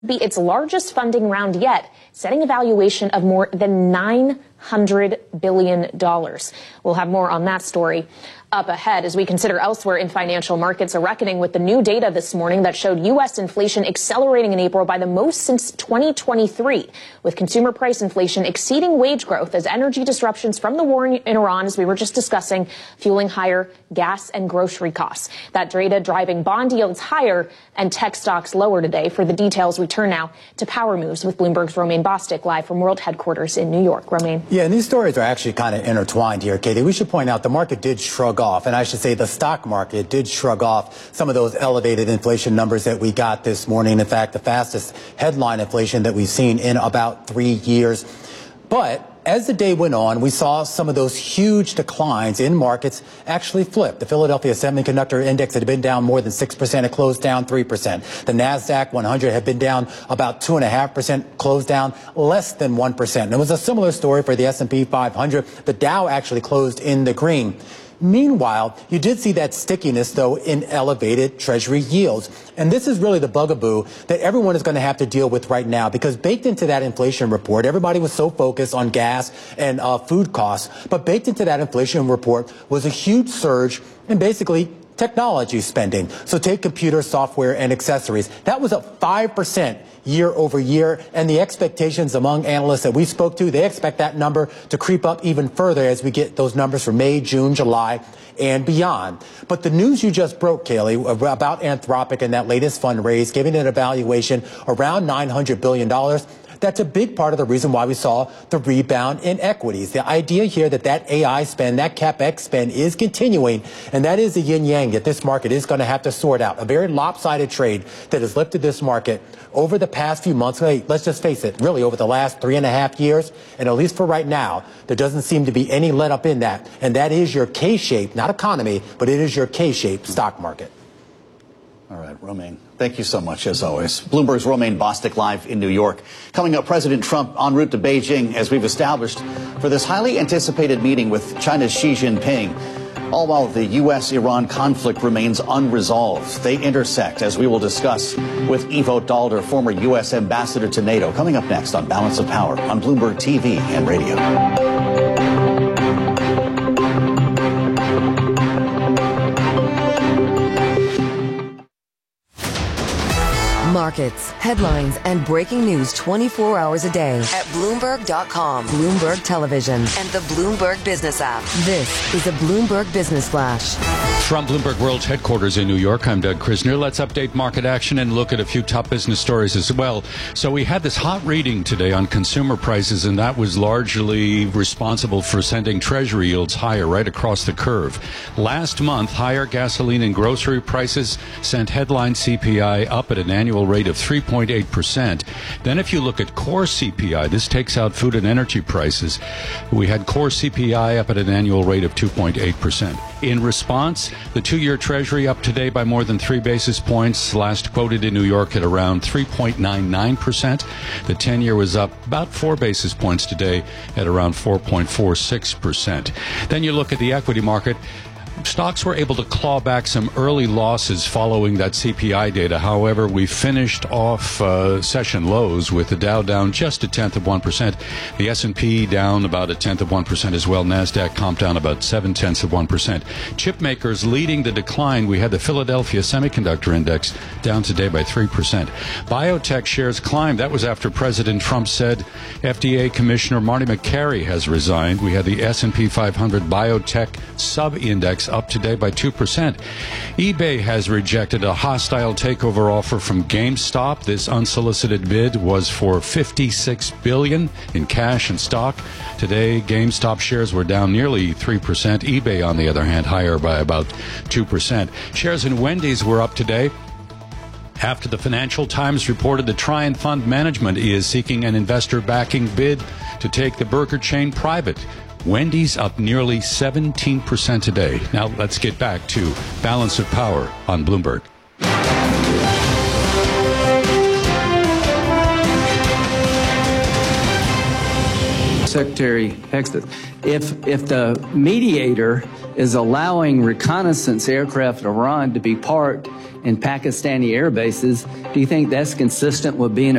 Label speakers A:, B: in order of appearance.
A: be its largest funding round yet, setting a valuation of more than $900 billion. We'll have more on that story up ahead as we consider elsewhere in financial markets a reckoning with the new data this morning that showed U.S. inflation accelerating in April by the most since 2023, with consumer price inflation exceeding wage growth as energy disruptions from the war in Iran, as we were just discussing, fueling higher gas and grocery costs. That data driving bond yields higher and tech stocks lower today. For the details, we turn now to Power Moves with Bloomberg's Romaine Bostick live from World Headquarters in New York. Romaine.
B: Yeah, and these stories are actually kind of intertwined here, Katie. We should point out the market did shrug off, and I should say the stock market did shrug off some of those elevated inflation numbers that we got this morning. In fact, the fastest headline inflation that we've seen in about 3 years. But as the day went on, we saw some of those huge declines in markets actually flip. The Philadelphia Semiconductor Index had been down more than 6%. It closed down 3%. The NASDAQ 100 had been down about 2.5%, closed down less than 1%. And it was a similar story for the S&P 500. The Dow actually closed in the green. Meanwhile, you did see that stickiness, though, in elevated Treasury yields. And this is really the bugaboo that everyone is going to have to deal with right now, because baked into that inflation report, everybody was so focused on gas and food costs. But baked into that inflation report was a huge surge in basically technology spending. So take computer software and accessories. That was up 5% year over year. And the expectations among analysts that we spoke to, they expect that number to creep up even further as we get those numbers for May, June, July, and beyond. But the news you just broke, Kaylee, about Anthropic and that latest fundraise, giving it a valuation around $900 billion, that's a big part of the reason why we saw the rebound in equities. The idea here that AI spend, that CapEx spend is continuing, and that is the yin-yang that this market is going to have to sort out. A very lopsided trade that has lifted this market over the past few months. Hey, let's just face it, really over the last 3.5 years, and at least for right now, there doesn't seem to be any let up in that. And that is your K-shaped, not economy, but it is your K-shaped stock market.
C: All right, Romaine, thank you so much, as always. Bloomberg's Romaine Bostick live in New York. Coming up, President Trump en route to Beijing, as we've established, for this highly anticipated meeting with China's Xi Jinping. All while the U.S.-Iran conflict remains unresolved. They intersect, as we will discuss with Ivo Daalder, former U.S. ambassador to NATO. Coming up next on Balance of Power on Bloomberg TV and radio.
D: Markets, headlines, and breaking news 24 hours a day at Bloomberg.com, Bloomberg Television, and the Bloomberg Business app. This is a Bloomberg Business Flash.
E: From Bloomberg World Headquarters in New York, I'm Doug Krisner. Let's update market action and look at a few top business stories as well. So we had this hot reading today on consumer prices, and that was largely responsible for sending Treasury yields higher right across the curve. Last month, higher gasoline and grocery prices sent headline CPI up at an annual rate of 3.8%. Then if you look at core CPI, this takes out food and energy prices, we had core CPI up at an annual rate of 2.8%. In response, the 2-year Treasury up today by more than 3 basis points, last quoted in New York at around 3.99%. The 10-year was up about 4 basis points today at around 4.46%. Then you look at the equity market. Stocks were able to claw back some early losses following that CPI data. However, we finished off session lows with the Dow down just 0.1%. The S&P down about 0.1% as well. NASDAQ comp down about 0.7%. Chip makers leading the decline. We had the Philadelphia Semiconductor Index down today by 3%. Biotech shares climbed. That was after President Trump said FDA Commissioner Marty Makary has resigned. We had the S&P 500 Biotech Sub-Index up today by 2%. eBay has rejected a hostile takeover offer from GameStop. This unsolicited bid was for $56 billion in cash and stock. Today, GameStop shares were down nearly 3%. eBay, on the other hand, higher by about 2%. Shares in Wendy's were up today after the Financial Times reported the Trian Fund Management is seeking an investor backing bid to take the burger chain private. Wendy's up nearly 17% today. Now let's get back to Balance of Power on Bloomberg.
F: Secretary Hexton, if the mediator is allowing reconnaissance aircraft in Iran to be parked in Pakistani air bases, do you think that's consistent with being